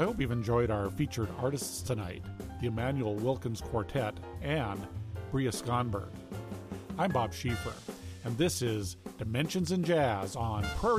I hope you've enjoyed our featured artists tonight, the Emmanuel Wilkins Quartet and Bria Skonberg. I'm Bob Schieffer, and this is Dimensions in Jazz on Prairie